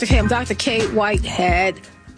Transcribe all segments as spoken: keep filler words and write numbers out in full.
Hey, I'm Doctor K. Whitehead.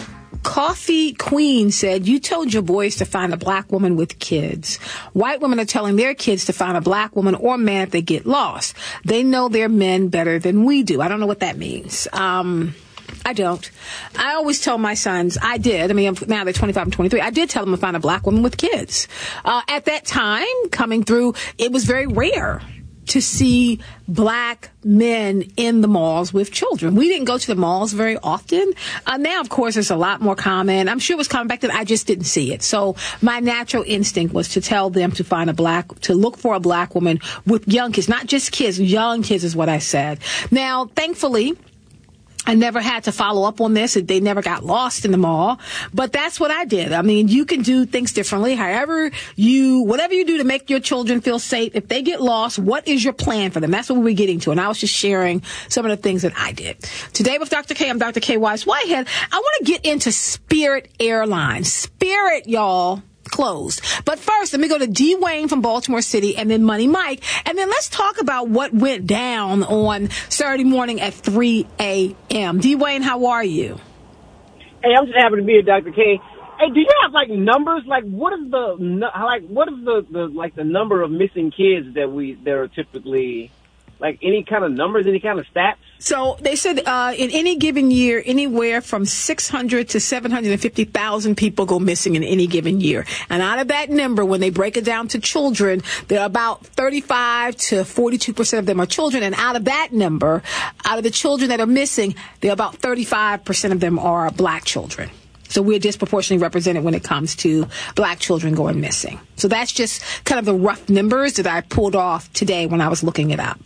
Coffee Queen said, you told your boys to find a black woman with kids. White women are telling their kids to find a black woman or man if they get lost. They know their men better than we do. I don't know what that means. Um, I don't. I always tell my sons, I did. I mean, now they're twenty-five and twenty-three. I did tell them to find a black woman with kids. Uh, at that time, coming through, it was very rare to see black men in the malls with children. We didn't go to the malls very often. Uh, now, of course, it's a lot more common. I'm sure it was common back then. I just didn't see it. So my natural instinct was to tell them to find a black, to look for a black woman with young kids, not just kids, young kids is what I said. Now, thankfully, I never had to follow up on this. They never got lost in the mall. But that's what I did. I mean, you can do things differently. However you, whatever you do to make your children feel safe, if they get lost, what is your plan for them? That's what we're getting to. And I was just sharing some of the things that I did. Today with Doctor K, I'm Doctor K. Wise Whitehead. I want to get into Spirit Airlines. Spirit, y'all, closed. But first, let me go to D. Wayne from Baltimore City and then Money Mike. And then let's talk about what went down on Saturday morning at three a.m. D. Wayne, how are you? Hey, I'm just happy to be here, Doctor K. Hey, do you have, like, numbers? Like, what is the, like, what is the, the, like, the number of missing kids that we, that are typically, like, any kind of numbers, any kind of stats? So they said uh, in any given year, anywhere from six hundred to seven hundred fifty thousand people go missing in any given year. And out of that number, when they break it down to children, there are about thirty-five to forty-two percent of them are children. And out of that number, out of the children that are missing, there are about thirty-five percent of them are black children. So we're disproportionately represented when it comes to black children going missing. So that's just kind of the rough numbers that I pulled off today when I was looking it up.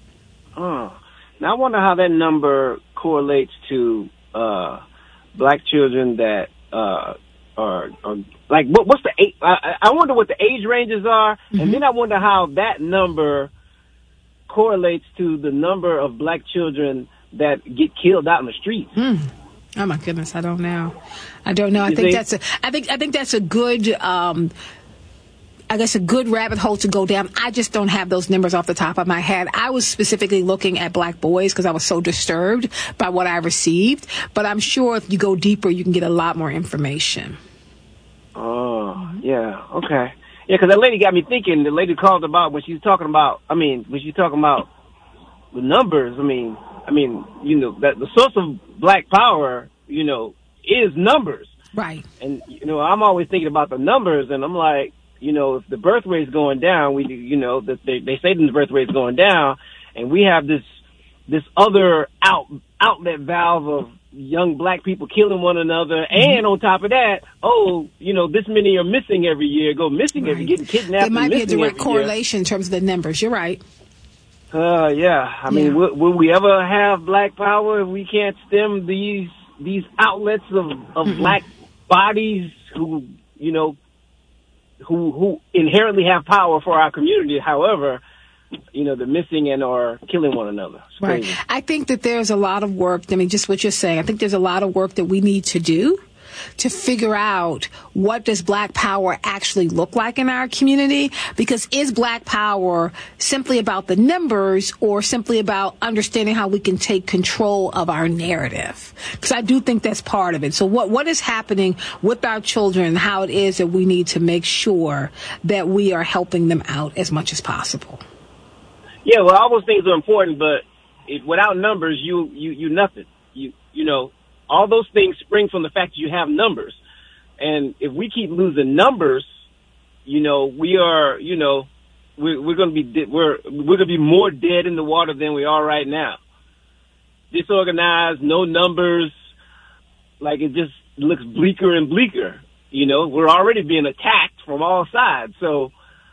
Oh. Now, I wonder how that number correlates to uh, black children that uh, are, are like, what, what's the age? I, I wonder what the age ranges are, mm-hmm. and then I wonder how that number correlates to the number of black children that get killed out in the streets. Mm. Oh my goodness, I don't know. I don't know. I You think think- that's a. I think I think that's a good. Um, I guess a good rabbit hole to go down. I just don't have those numbers off the top of my head. I was specifically looking at black boys because I was so disturbed by what I received. But I'm sure if you go deeper, you can get a lot more information. Oh, yeah, okay. Yeah, because that lady got me thinking. The lady called about when she was talking about, I mean, when she was talking about the numbers, I mean, I mean, you know, that the source of black power, you know, is numbers. Right. And, you know, I'm always thinking about the numbers, and I'm like, you know, if the birth rate's going down, we, you know, that they, they say the birth rate's going down, and we have this, this other out, outlet valve of young black people killing one another, mm-hmm. and on top of that, oh, you know, this many are missing every year, go missing Right. every, getting kidnapped. There might and be a missing direct every year. correlation in terms of the numbers. You're right. Uh, yeah. I mean, Yeah. will, will we ever have black power if we can't stem these these outlets of, of Mm-mm. black bodies who, you know, who who inherently have power for our community? However, you know, they're missing and are killing one another. It's Right. crazy. I think that there's a lot of work. I mean, just what you're saying. I think there's a lot of work that we need to do to figure out what does black power actually look like in our community, because is black power simply about the numbers or simply about understanding how we can take control of our narrative? Because I do think that's part of it. So what what is happening with our children and how it is that we need to make sure that we are helping them out as much as possible? Yeah, well, all those things are important, but it, without numbers, you you you nothing. You you know. All those things spring from the fact that you have numbers. And if we keep losing numbers, you know, we are, you know, we're, we're going to be, de- we're, we're going to be more dead in the water than we are right now. Disorganized, no numbers, like it just looks bleaker and bleaker. You know, we're already being attacked from all sides. So,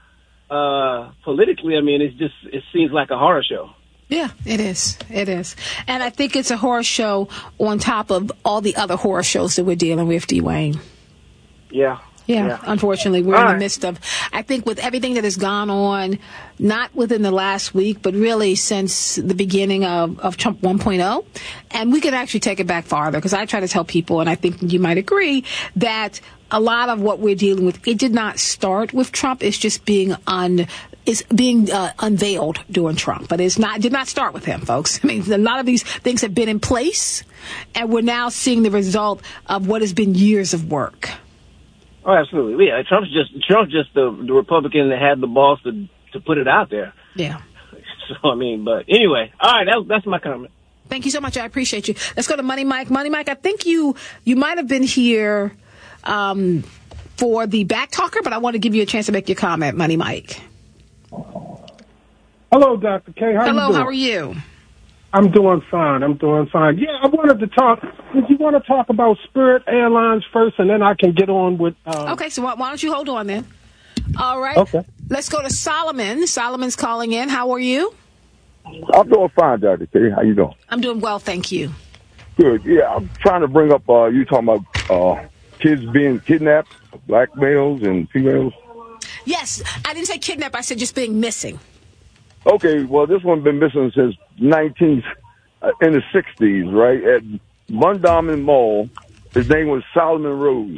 uh, politically, I mean, it's just, it seems like a horror show. Yeah, it is. It is. And I think it's a horror show on top of all the other horror shows that we're dealing with, D. Wayne. Yeah. Yeah, Yeah. unfortunately, we're All in the right. midst of, I think with everything that has gone on, not within the last week, but really since the beginning of, of Trump one point oh. And we can actually take it back farther, because I try to tell people, and I think you might agree, that a lot of what we're dealing with, it did not start with Trump. It's just being un, is being uh, unveiled during Trump, but it's not did not start with him, folks. I mean, a lot of these things have been in place, and we're now seeing the result of what has been years of work. Oh, absolutely. Yeah, Trump's just Trump's just the, the Republican that had the balls to to put it out there. Yeah. So I mean, but anyway, all right, that, that's my comment. Thank you so much. I appreciate you. Let's go to Money Mike. Money Mike, I think you you might have been here um, for the back talker, but I want to give you a chance to make your comment, Money Mike. Hello, Doctor K. How Hello, you doing? how are you? I'm doing fine. I'm doing fine. Yeah, I wanted to talk. Did you want to talk about Spirit Airlines first, and then I can get on with... Uh... Okay, so why, why don't you hold on then? All right. Okay. Let's go to Solomon. Solomon's calling in. How are you? I'm doing fine, Doctor K. How you doing? I'm doing well, thank you. Good. Yeah, I'm trying to bring up, uh, you talking about uh, kids being kidnapped, black males and females. Yes, I didn't say kidnap. I said just being missing. Okay, well, this one been missing since nineteen uh, in the sixties, right? At Mondawmin Mall, his name was Solomon Rose,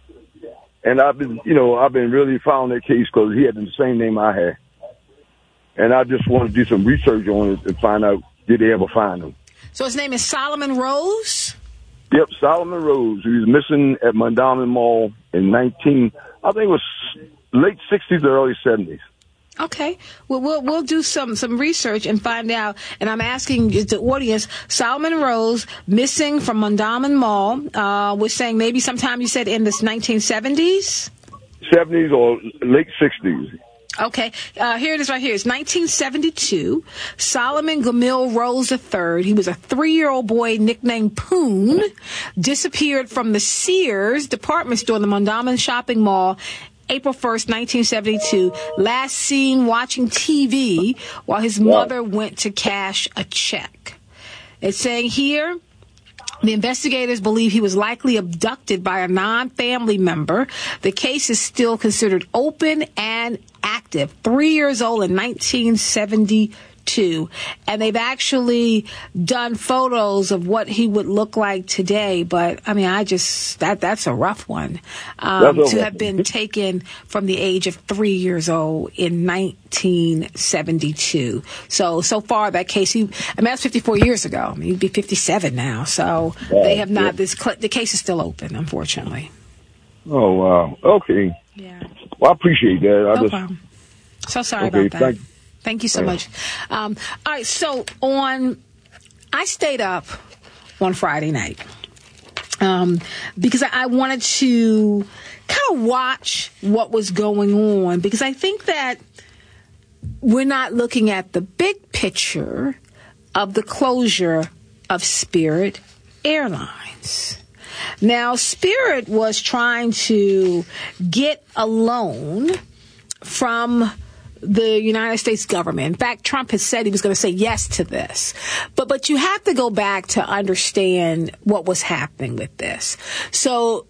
and I've been, you know, I've been really following that case because he had the same name I had, and I just want to do some research on it and find out did they ever find him. So his name is Solomon Rose? Yep, Solomon Rose. He was missing at Mondawmin Mall in nineteen, I think it was late sixties or early seventies. Okay. Well, we'll we'll do some some research and find out. And I'm asking the audience, Solomon Rose, missing from Mondawmin Mall. Uh, we're saying maybe sometime you said in the nineteen seventies? seventies or late sixties. Okay. Uh, here it is right here. It's nineteen seventy-two. Solomon Gamil Rose the third. He was a three-year-old boy nicknamed Poon. Disappeared from the Sears department store in the Mondawmin Shopping Mall April first, nineteen seventy-two. Last seen watching T V while his mother went to cash a check. It's saying here, the investigators believe he was likely abducted by a non-family member. The case is still considered open and active. Three years old in nineteen seventy-two. And they've actually done photos of what he would look like today. But, I mean, I just, that that's a rough one. Um, to have been taken from the age of three years old in nineteen seventy-two. So, so far that case, he, I mean, that's fifty-four years ago. I mean, he'd be fifty-seven now. So they have not, this, the case is still open, unfortunately. Oh, wow. Okay. Yeah. Well, I appreciate that. I No just, problem. So sorry okay, about that. Thank, thank you so much. Um, all right, so on, I stayed up on Friday night um, because I, I wanted to kind of watch what was going on, because I think that we're not looking at the big picture of the closure of Spirit Airlines. Now, Spirit was trying to get a loan from the United States government. In fact, Trump has said he was going to say yes to this. But but you have to go back to understand what was happening with this. So